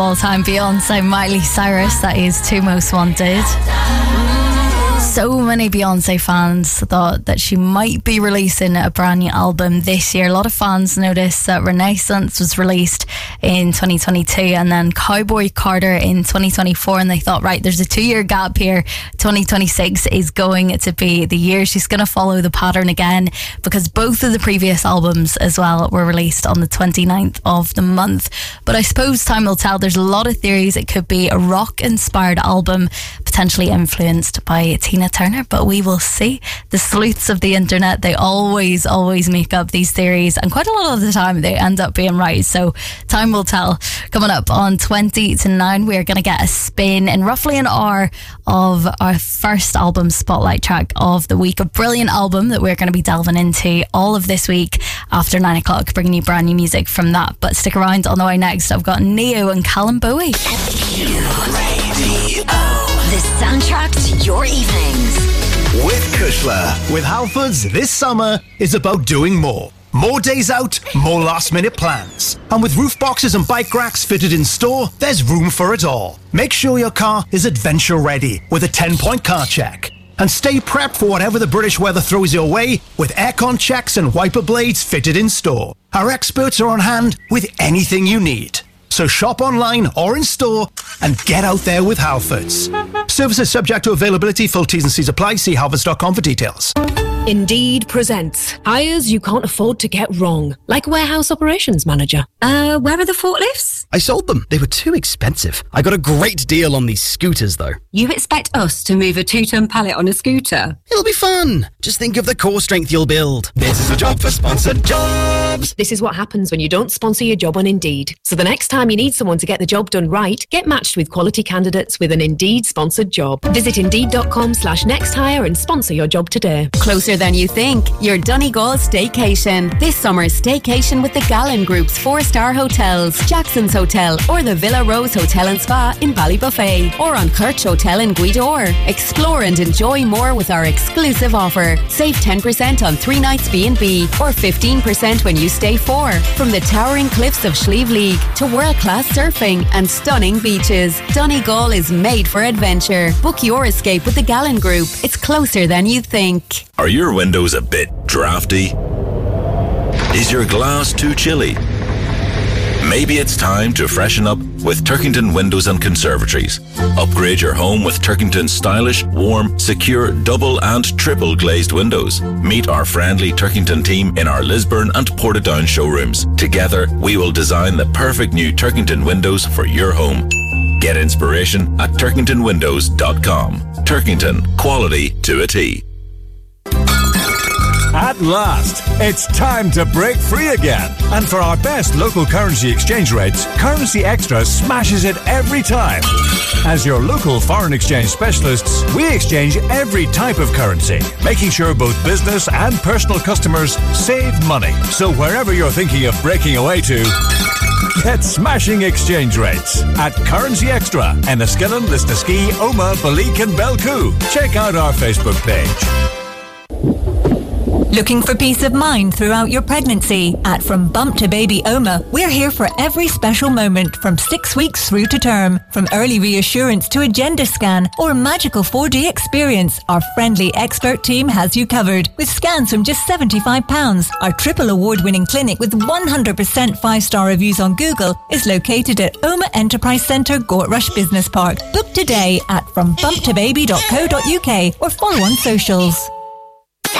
All-time Beyonce, Miley Cyrus, that is Two Most Wanted. So many Beyonce fans thought that she might be releasing a brand new album this year. A lot of fans noticed that Renaissance was released in 2022 and then Cowboy Carter in 2024, and they thought, right, there's a 2-year gap here. 2026 is going to be the year she's going to follow the pattern again, because both of the previous albums as well were released on the 29th of the month. But I suppose time will tell. There's a lot of theories. It could be a rock-inspired album, potentially influenced by Tina Turner, but we will see. The sleuths of the internet, they always make up these theories, and quite a lot of the time they end up being right, so time will tell. Coming up on 20 to 9, we're going to get a spin in roughly an hour of our first album spotlight track of the week, a brilliant album that we're going to be delving into all of this week after 9 o'clock, bringing you brand new music from that. But stick around. On the way next, I've got Neo and Callum Bowie. The soundtrack to your evenings. With Kushla. With Halfords, this summer is about doing more. More days out, more last-minute plans. And with roof boxes and bike racks fitted in store, there's room for it all. Make sure your car is adventure-ready with a 10-point car check. And stay prepped for whatever the British weather throws your way with aircon checks and wiper blades fitted in store. Our experts are on hand with anything you need. So shop online or in store and get out there with Halfords. Services subject to availability. Full T's and C's apply. See halfords.com for details. Indeed presents hires you can't afford to get wrong, like warehouse operations manager. Where are the forklifts? I sold them. They were too expensive. I got a great deal on these scooters, though. You expect us to move a 2-ton pallet on a scooter? It'll be fun. Just think of the core strength you'll build. This is a job for sponsored jobs. This is what happens when you don't sponsor your job on Indeed. So the next time you need someone to get the job done right, get matched with quality candidates with an Indeed sponsored job. Visit Indeed.com/nexthire and sponsor your job today. Closer than you think. Your Donegal staycation. This summer's staycation with the Gallen Group's 4-star hotels, Jackson's Hotel, or the Villa Rose Hotel and Spa in Ballybuffet, or on Kirch Hotel in Guidor. Explore and enjoy more with our exclusive offer. Save 10% on 3 nights B&B, or 15% when you stay 4. From the towering cliffs of Slieve League to world-class surfing and stunning beaches, Donegal is made for adventure. Book your escape with the Gallen Group. It's closer than you think. Are your windows a bit drafty? Is your glass too chilly? Maybe it's time to freshen up with Turkington Windows and Conservatories. Upgrade your home with Turkington's stylish, warm, secure, double and triple glazed windows. Meet our friendly Turkington team in our Lisburn and Portadown showrooms. Together, we will design the perfect new Turkington windows for your home. Get inspiration at turkingtonwindows.com. Turkington, quality to a T. At last, it's time to break free again. And for our best local currency exchange rates, Currency Extra smashes it every time. As your local foreign exchange specialists, we exchange every type of currency, making sure both business and personal customers save money. So wherever you're thinking of breaking away to, get smashing exchange rates at Currency Extra, Enniskillen, Lisnaskea, Omagh, Balik and Belcoo. Check out our Facebook page. Looking for peace of mind throughout your pregnancy? At From Bump to Baby Omagh, we're here for every special moment from 6 weeks through to term. From early reassurance to a gender scan or magical 4D experience, our friendly expert team has you covered. With scans from just £75, our triple award-winning clinic with 100% 5-star reviews on Google is located at Omagh Enterprise Centre, Gortrush Business Park. Book today at frombumptobaby.co.uk or follow on socials.